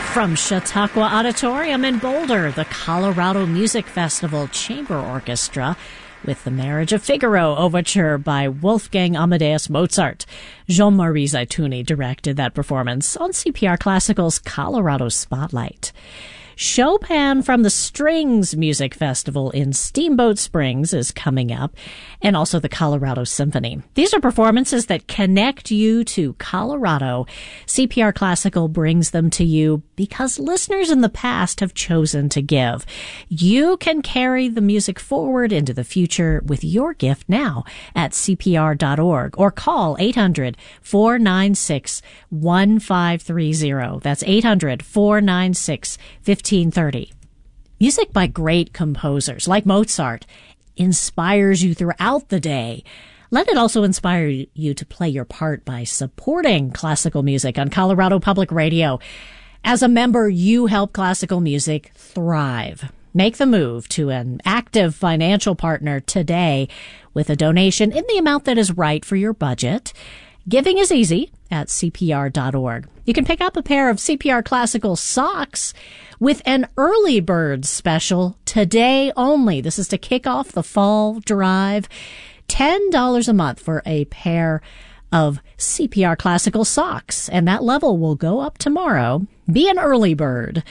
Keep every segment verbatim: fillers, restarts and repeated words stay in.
From Chautauqua Auditorium in Boulder, the Colorado Music Festival Chamber Orchestra with The Marriage of Figaro Overture by Wolfgang Amadeus Mozart. Jean-Marie Zaituni directed that performance on C P R Classical's Colorado Spotlight. Chopin from the Strings Music Festival in Steamboat Springs is coming up, and also the Colorado Symphony. These are performances that connect you to Colorado. C P R Classical brings them to you because listeners in the past have chosen to give. You can carry the music forward into the future with your gift now at C P R dot org or call eight hundred, four nine six, one five three zero. That's eight hundred, four nine six, fifteen thirty. Music by great composers like Mozart inspires you throughout the day. Let it also inspire you to play your part by supporting classical music on Colorado Public Radio. As a member, you help classical music thrive. Make the move to an active financial partner today with a donation in the amount that is right for your budget. Giving is easy at C P R dot org. You can pick up a pair of C P R Classical socks with an early bird special today only. This is to kick off the fall drive. ten dollars a month for a pair of C P R Classical socks, and that level will go up tomorrow. Be an early bird.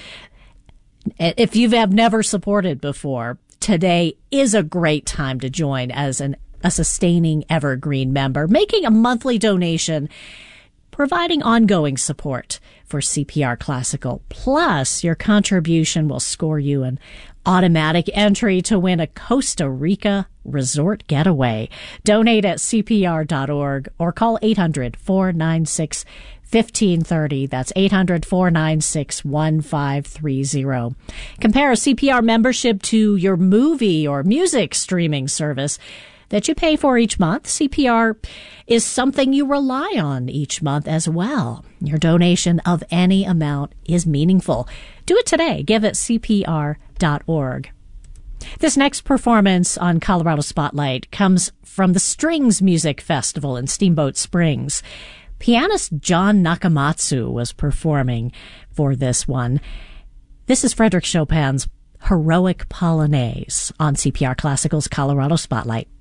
If you have never supported before, today is a great time to join as an a sustaining evergreen member, making a monthly donation, providing ongoing support for C P R Classical. Plus, your contribution will score you an automatic entry to win a Costa Rica resort getaway. Donate at C P R dot org or call eight hundred, four nine six, fifteen thirty. That's eight hundred, four nine six, one five three zero. Compare a C P R membership to your movie or music streaming service that you pay for each month. C P R is something you rely on each month as well. Your donation of any amount is meaningful. Do it today. Give at C P R dot org. This next performance on Colorado Spotlight comes from the Strings Music Festival in Steamboat Springs. Pianist John Nakamatsu was performing for this one. This is Frédéric Chopin's Heroic Polonaise on C P R Classical's Colorado Spotlight.